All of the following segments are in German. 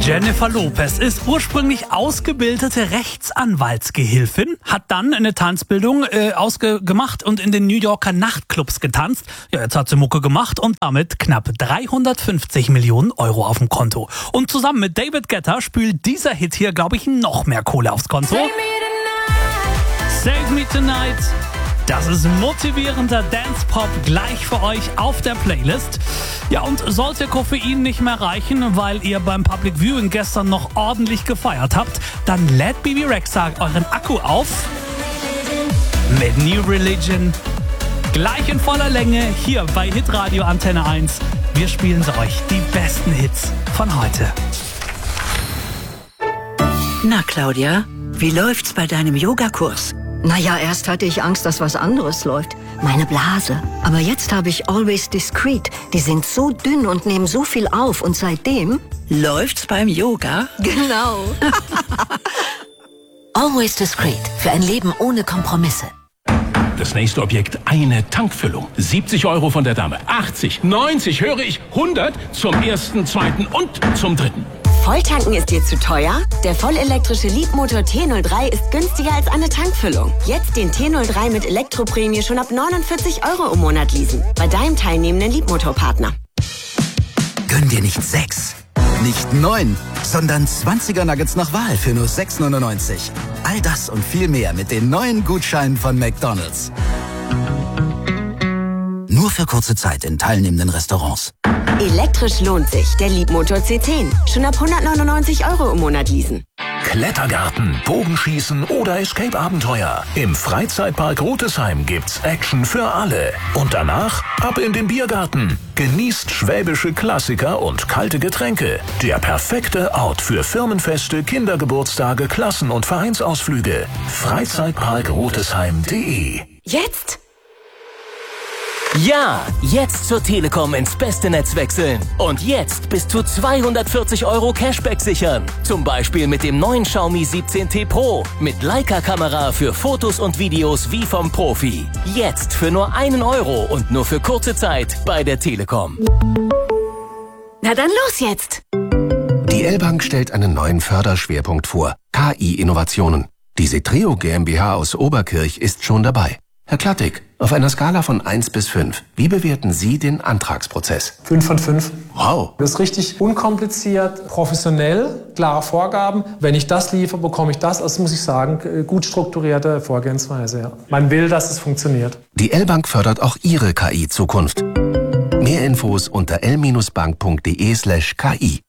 Jennifer Lopez ist ursprünglich ausgebildete Rechtsanwaltsgehilfin, hat dann eine Tanzbildung gemacht und in den New Yorker Nachtclubs getanzt. Ja, jetzt hat sie Mucke gemacht und damit knapp 350 Millionen Euro auf dem Konto. Und zusammen mit David Guetta spült dieser Hit hier, glaube ich, noch mehr Kohle aufs Konto. Save Me Tonight. Das ist motivierender Dance-Pop gleich für euch auf der Playlist. Ja, und sollte Koffein nicht mehr reichen, weil ihr beim Public Viewing gestern noch ordentlich gefeiert habt, dann lädt Bebe Rexha euren Akku auf mit New Religion. Gleich in voller Länge hier bei Hitradio Antenne 1. Wir spielen sie euch die besten Hits von heute. Na Claudia, wie läuft's bei deinem Yogakurs? Naja, erst hatte ich Angst, dass was anderes läuft. Meine Blase. Aber jetzt habe ich Always Discreet. Die sind so dünn und nehmen so viel auf. Und seitdem... Läuft's beim Yoga? Genau. Always Discreet. Für ein Leben ohne Kompromisse. Das nächste Objekt, eine Tankfüllung. 70 Euro von der Dame. 80, 90, höre ich, 100 zum ersten, zweiten und zum dritten. Volltanken ist dir zu teuer? Der vollelektrische Leapmotor T03 ist günstiger als eine Tankfüllung. Jetzt den T03 mit Elektroprämie schon ab 49 Euro im Monat leasen. Bei deinem teilnehmenden Leapmotor-Partner. Gönn dir nicht 6, nicht 9, sondern 20er Nuggets nach Wahl für nur 6,99. All das und viel mehr mit den neuen Gutscheinen von McDonald's. Nur für kurze Zeit in teilnehmenden Restaurants. Elektrisch lohnt sich. Der Leapmotor C10. Schon ab 199 Euro im Monat leasen. Klettergarten, Bogenschießen oder Escape-Abenteuer. Im Freizeitpark Rotesheim gibt's Action für alle. Und danach ab in den Biergarten. Genießt schwäbische Klassiker und kalte Getränke. Der perfekte Ort für Firmenfeste, Kindergeburtstage, Klassen- und Vereinsausflüge. Freizeitparkrotesheim.de. Jetzt? Ja, jetzt zur Telekom ins beste Netz wechseln. Und jetzt bis zu 240 Euro Cashback sichern. Zum Beispiel mit dem neuen Xiaomi 17T Pro. Mit Leica-Kamera für Fotos und Videos wie vom Profi. Jetzt für nur 1 Euro und nur für kurze Zeit bei der Telekom. Na dann los jetzt! Die L-Bank stellt einen neuen Förderschwerpunkt vor. KI-Innovationen. Die Setreo GmbH aus Oberkirch ist schon dabei. Herr Klattig, auf einer Skala von 1 bis 5, wie bewerten Sie den Antragsprozess? 5 von 5. Wow. Das ist richtig unkompliziert, professionell, klare Vorgaben. Wenn ich das liefere, bekomme ich das. Also muss ich sagen, gut strukturierte Vorgehensweise. Ja. Man will, dass es funktioniert. Die L-Bank fördert auch Ihre KI-Zukunft. Mehr Infos unter l-bank.de/ki.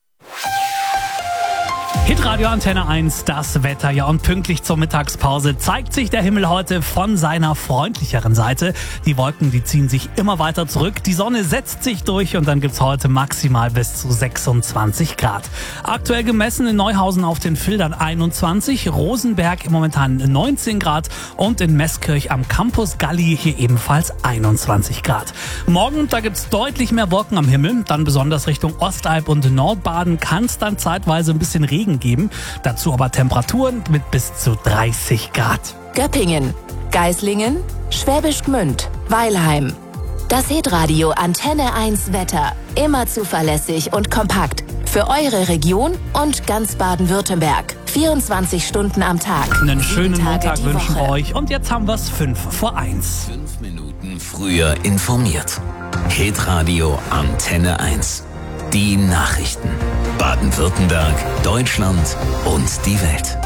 Hitradio Antenne 1, das Wetter. Ja, und pünktlich zur Mittagspause zeigt sich der Himmel heute von seiner freundlicheren Seite. Die Wolken, die ziehen sich immer weiter zurück. Die Sonne setzt sich durch und dann gibt's heute maximal bis zu 26 Grad. Aktuell gemessen in Neuhausen auf den Fildern 21, Rosenberg momentan 19 Grad und in Meßkirch am Campus Galli hier ebenfalls 21 Grad. Morgen, da gibt's deutlich mehr Wolken am Himmel. Dann besonders Richtung Ostalb und Nordbaden kann es dann zeitweise ein bisschen Regen geben. Dazu aber Temperaturen mit bis zu 30 Grad. Göppingen, Geislingen, Schwäbisch Gmünd, Weilheim. Das Hitradio Antenne 1 Wetter. Immer zuverlässig und kompakt. Für eure Region und ganz Baden-Württemberg. 24 Stunden am Tag. Einen schönen Montag wünschen wir Woche. euch. Und jetzt haben wir es 5 vor 1. 5 Minuten früher informiert. Hitradio Antenne 1. Die Nachrichten. Baden-Württemberg, Deutschland und die Welt.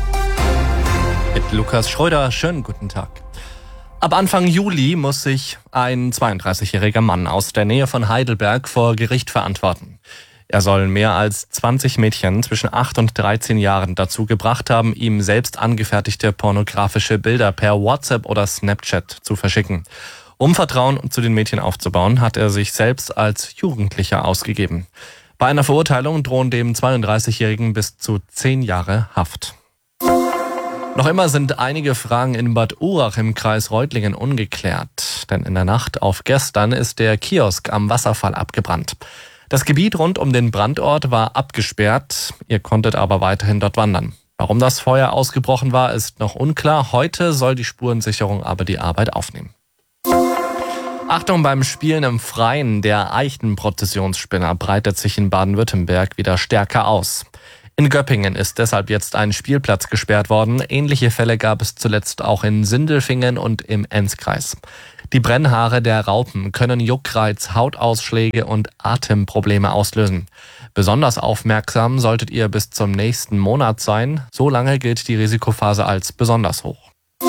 Mit Lukas Schröder, schönen guten Tag. Ab Anfang Juli muss sich ein 32-jähriger Mann aus der Nähe von Heidelberg vor Gericht verantworten. Er soll mehr als 20 Mädchen zwischen 8 und 13 Jahren dazu gebracht haben, ihm selbst angefertigte pornografische Bilder per WhatsApp oder Snapchat zu verschicken. Um Vertrauen zu den Mädchen aufzubauen, hat er sich selbst als Jugendlicher ausgegeben. Bei einer Verurteilung drohen dem 32-Jährigen bis zu 10 Jahre Haft. Noch immer sind einige Fragen in Bad Urach im Kreis Reutlingen ungeklärt. Denn in der Nacht auf gestern ist der Kiosk am Wasserfall abgebrannt. Das Gebiet rund um den Brandort war abgesperrt. Ihr konntet aber weiterhin dort wandern. Warum das Feuer ausgebrochen war, ist noch unklar. Heute soll die Spurensicherung aber die Arbeit aufnehmen. Achtung beim Spielen im Freien. Der Eichenprozessionsspinner breitet sich in Baden-Württemberg wieder stärker aus. In Göppingen ist deshalb jetzt ein Spielplatz gesperrt worden. Ähnliche Fälle gab es zuletzt auch in Sindelfingen und im Enzkreis. Die Brennhaare der Raupen können Juckreiz, Hautausschläge und Atemprobleme auslösen. Besonders aufmerksam solltet ihr bis zum nächsten Monat sein. So lange gilt die Risikophase als besonders hoch.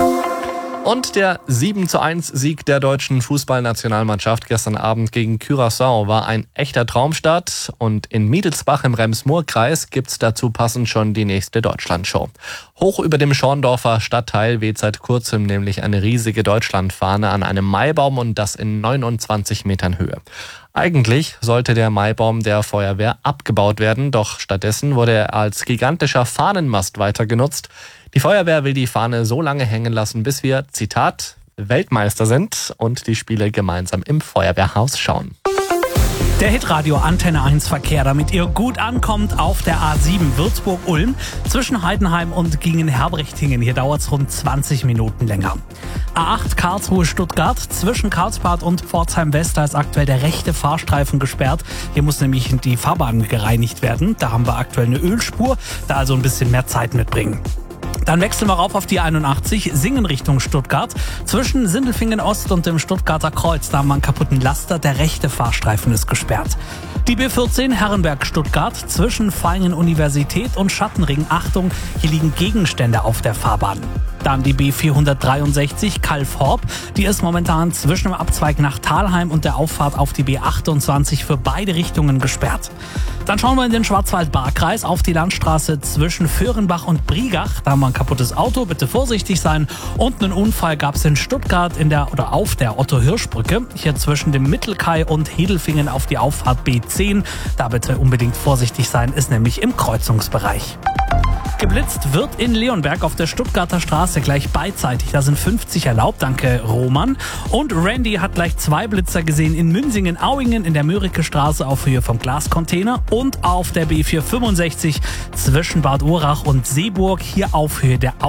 Und der 7:1-Sieg der deutschen Fußballnationalmannschaft gestern Abend gegen Curaçao war ein echter Traumstart. Und in Miedelsbach im Rems-Murr-Kreis gibt's dazu passend schon die nächste Deutschlandshow. Hoch über dem Schorndorfer Stadtteil weht seit kurzem nämlich eine riesige Deutschlandfahne an einem Maibaum und das in 29 Metern Höhe. Eigentlich sollte der Maibaum der Feuerwehr abgebaut werden, doch stattdessen wurde er als gigantischer Fahnenmast weiter genutzt. Die Feuerwehr will die Fahne so lange hängen lassen, bis wir, Zitat, Weltmeister sind und die Spiele gemeinsam im Feuerwehrhaus schauen. Der Hitradio Antenne 1 Verkehr, damit ihr gut ankommt auf der A7 Würzburg-Ulm zwischen Heidenheim und Gingen-Herbrichtingen. Hier dauert es rund 20 Minuten länger. A8 Karlsruhe-Stuttgart zwischen Karlsbad und Pforzheim-West, da ist aktuell der rechte Fahrstreifen gesperrt. Hier muss nämlich die Fahrbahn gereinigt werden. Da haben wir aktuell eine Ölspur, da also ein bisschen mehr Zeit mitbringen. Dann wechseln wir rauf auf die 81, Singen Richtung Stuttgart. Zwischen Sindelfingen Ost und dem Stuttgarter Kreuz, da haben wir einen kaputten Laster, der rechte Fahrstreifen ist gesperrt. Die B14 Herrenberg-Stuttgart zwischen Vaihingen Universität und Schattenring. Achtung, hier liegen Gegenstände auf der Fahrbahn. Dann die B463 Kalf-Horb, die ist momentan zwischen dem Abzweig nach Thalheim und der Auffahrt auf die B28 für beide Richtungen gesperrt. Dann schauen wir in den Schwarzwald-Baar-Kreis auf die Landstraße zwischen Föhrenbach und Briegach. Da haben wir ein kaputtes Auto, bitte vorsichtig sein. Und einen Unfall gab es in Stuttgart auf der Otto-Hirsch-Brücke. Hier zwischen dem Mittelkai und Hedelfingen auf die Auffahrt B10. Da bitte unbedingt vorsichtig sein, ist nämlich im Kreuzungsbereich. Geblitzt wird in Leonberg auf der Stuttgarter Straße gleich beidseitig. Da sind 50 erlaubt, danke Roman. Und Randy hat gleich 2 Blitzer gesehen in Münsingen-Auingen in der Mörike Straße auf Höhe vom Glascontainer und auf der B465 zwischen Bad Urach und Seeburg hier auf Höhe der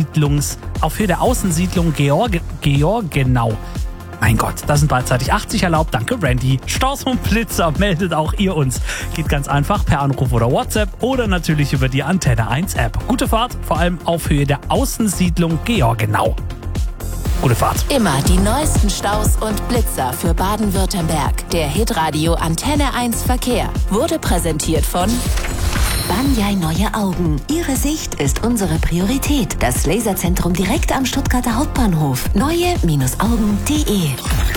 Außensiedlung Georgenau. Mein Gott, da sind beidseitig 80 erlaubt. Danke, Randy. Staus und Blitzer meldet auch ihr uns. Geht ganz einfach per Anruf oder WhatsApp oder natürlich über die Antenne 1 App. Gute Fahrt, vor allem auf Höhe der Außensiedlung Georgenau. Gute Fahrt. Immer die neuesten Staus und Blitzer für Baden-Württemberg. Der Hitradio Antenne 1 Verkehr wurde präsentiert von Banyai Neue Augen. Ihre Sicht ist unsere Priorität. Das Laserzentrum direkt am Stuttgarter Hauptbahnhof. Neue-Augen.de.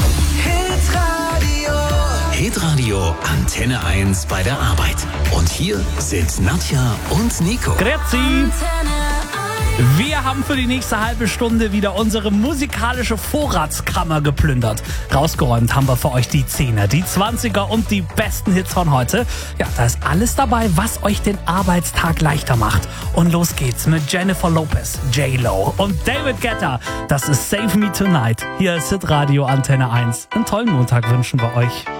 Hitradio Antenne 1 bei der Arbeit. Und hier sind Nadja und Nico. Grüezi. Wir haben für die nächste halbe Stunde wieder unsere musikalische Vorratskammer geplündert. Rausgeräumt haben wir für euch die 10er, die 20er und die besten Hits von heute. Ja, da ist alles dabei, was euch den Arbeitstag leichter macht. Und los geht's mit Jennifer Lopez, J-Lo und David Guetta. Das ist Save Me Tonight. Hier ist Hitradio Antenne 1. Einen tollen Montag wünschen wir euch.